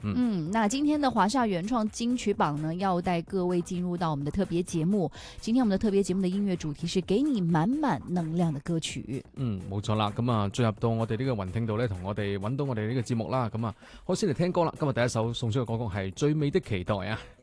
那今天的華夏原創金曲榜呢，要帶各位進入到我們的特別節目。今天我們的特別節目的音樂主題是給你滿滿能量的歌曲。 冇錯啦。咁啊，進入到我哋呢個雲聽度咧，同我哋揾到我哋呢個節目啦。咁啊，開始嚟聽歌啦。今日第一首送出嘅歌曲係《最美的期待》啊。